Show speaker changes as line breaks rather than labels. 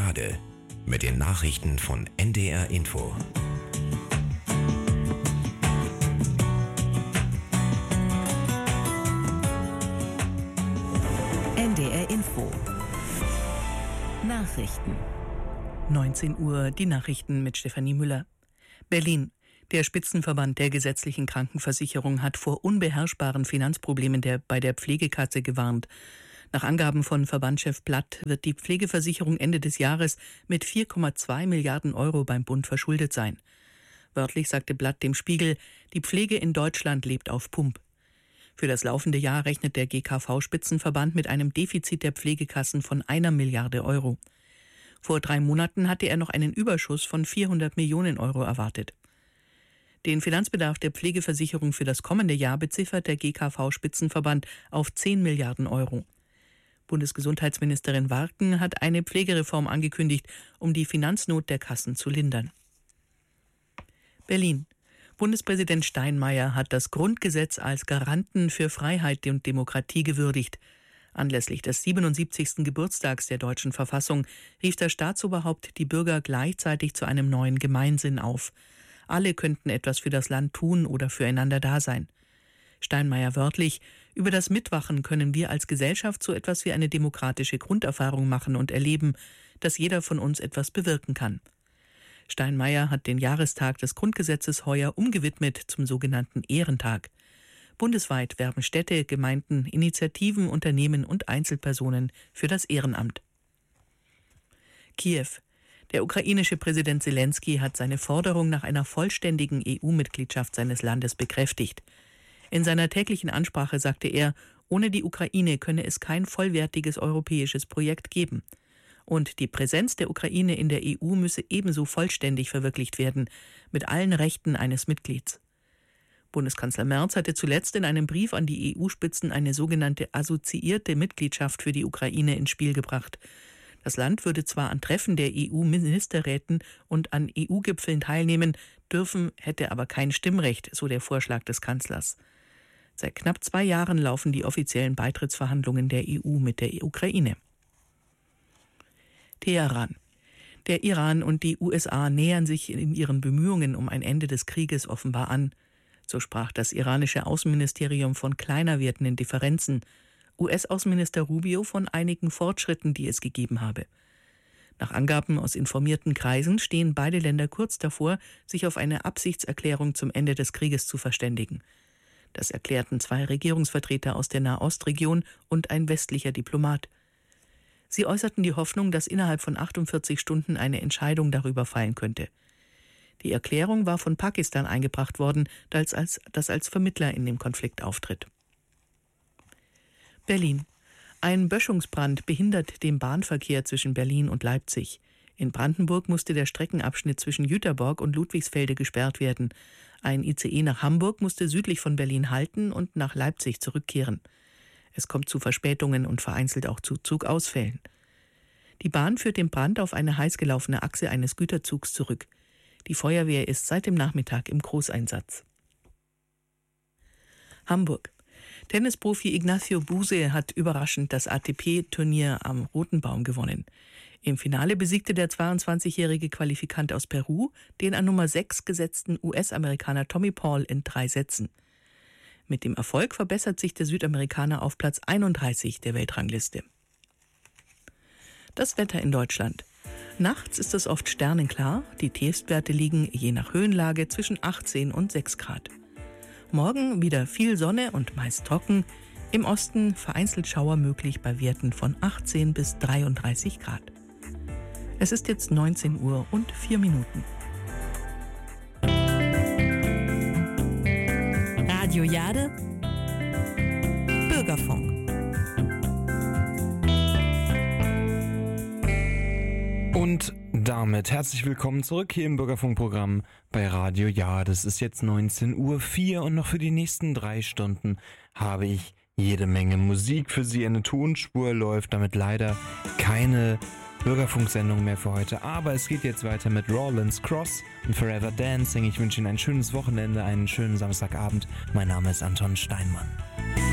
Jade mit den Nachrichten von NDR Info.
NDR Info. Nachrichten. 19 Uhr, die Nachrichten mit Stefanie Müller. Berlin. Der Spitzenverband der gesetzlichen Krankenversicherung hat vor unbeherrschbaren Finanzproblemen bei der Pflegekasse gewarnt. Nach Angaben von Verbandschef Blatt wird die Pflegeversicherung Ende des Jahres mit 4,2 Milliarden Euro beim Bund verschuldet sein. Wörtlich sagte Blatt dem Spiegel, die Pflege in Deutschland lebt auf Pump. Für das laufende Jahr rechnet der GKV-Spitzenverband mit einem Defizit der Pflegekassen von 1 Milliarde Euro. Vor 3 Monaten hatte er noch einen Überschuss von 400 Millionen Euro erwartet. Den Finanzbedarf der Pflegeversicherung für das kommende Jahr beziffert der GKV-Spitzenverband auf 10 Milliarden Euro. Bundesgesundheitsministerin Warken hat eine Pflegereform angekündigt, um die Finanznot der Kassen zu lindern. Berlin. Bundespräsident Steinmeier hat das Grundgesetz als Garanten für Freiheit und Demokratie gewürdigt. Anlässlich des 77. Geburtstags der deutschen Verfassung rief das Staatsoberhaupt die Bürger gleichzeitig zu einem neuen Gemeinsinn auf. Alle könnten etwas für das Land tun oder füreinander da sein. Steinmeier wörtlich: Über das Mitwachen können wir als Gesellschaft so etwas wie eine demokratische Grunderfahrung machen und erleben, dass jeder von uns etwas bewirken kann. Steinmeier hat den Jahrestag des Grundgesetzes heuer umgewidmet zum sogenannten Ehrentag. Bundesweit werben Städte, Gemeinden, Initiativen, Unternehmen und Einzelpersonen für das Ehrenamt. Kiew. Der ukrainische Präsident Selenskyj hat seine Forderung nach einer vollständigen EU-Mitgliedschaft seines Landes bekräftigt. In seiner täglichen Ansprache sagte er, ohne die Ukraine könne es kein vollwertiges europäisches Projekt geben. Und die Präsenz der Ukraine in der EU müsse ebenso vollständig verwirklicht werden, mit allen Rechten eines Mitglieds. Bundeskanzler Merz hatte zuletzt in einem Brief an die EU-Spitzen eine sogenannte assoziierte Mitgliedschaft für die Ukraine ins Spiel gebracht. Das Land würde zwar an Treffen der EU-Ministerräten und an EU-Gipfeln teilnehmen dürfen, hätte aber kein Stimmrecht, so der Vorschlag des Kanzlers. Seit knapp 2 Jahren laufen die offiziellen Beitrittsverhandlungen der EU mit der Ukraine. Teheran. Der Iran und die USA nähern sich in ihren Bemühungen um ein Ende des Krieges offenbar an. So sprach das iranische Außenministerium von kleiner werdenden Differenzen, US-Außenminister Rubio von einigen Fortschritten, die es gegeben habe. Nach Angaben aus informierten Kreisen stehen beide Länder kurz davor, sich auf eine Absichtserklärung zum Ende des Krieges zu verständigen. Das erklärten 2 Regierungsvertreter aus der Nahostregion und ein westlicher Diplomat. Sie äußerten die Hoffnung, dass innerhalb von 48 Stunden eine Entscheidung darüber fallen könnte. Die Erklärung war von Pakistan eingebracht worden, das als Vermittler in dem Konflikt auftritt. Berlin. Ein Böschungsbrand behindert den Bahnverkehr zwischen Berlin und Leipzig. In Brandenburg musste der Streckenabschnitt zwischen Jüterborg und Ludwigsfelde gesperrt werden. Ein ICE nach Hamburg musste südlich von Berlin halten und nach Leipzig zurückkehren. Es kommt zu Verspätungen und vereinzelt auch zu Zugausfällen. Die Bahn führt den Brand auf eine heiß gelaufene Achse eines Güterzugs zurück. Die Feuerwehr ist seit dem Nachmittag im Großeinsatz. Hamburg. Tennisprofi Ignacio Buse hat überraschend das ATP-Turnier am Roten Baum gewonnen. Im Finale besiegte der 22-jährige Qualifikant aus Peru den an Nummer 6 gesetzten US-Amerikaner Tommy Paul in 3 Sätzen. Mit dem Erfolg verbessert sich der Südamerikaner auf Platz 31 der Weltrangliste. Das Wetter in Deutschland. Nachts ist es oft sternenklar. Die Tiefstwerte liegen je nach Höhenlage zwischen 18 und 6 Grad. Morgen wieder viel Sonne und meist trocken. Im Osten vereinzelt Schauer möglich bei Werten von 18 bis 33 Grad. Es ist jetzt 19 Uhr und 4 Minuten.
Radio Jade, Bürgerfunk.
Und damit herzlich willkommen zurück hier im Bürgerfunkprogramm bei Radio Jade. Es ist jetzt 19:04 Uhr und noch für die nächsten 3 Stunden habe ich jede Menge Musik für Sie. Eine Tonspur läuft, damit leider keine Bürgerfunksendung mehr für heute. Aber es geht jetzt weiter mit Rollins Cross und Forever Dancing. Ich wünsche Ihnen ein schönes Wochenende, einen schönen Samstagabend. Mein Name ist Anton Steinmann.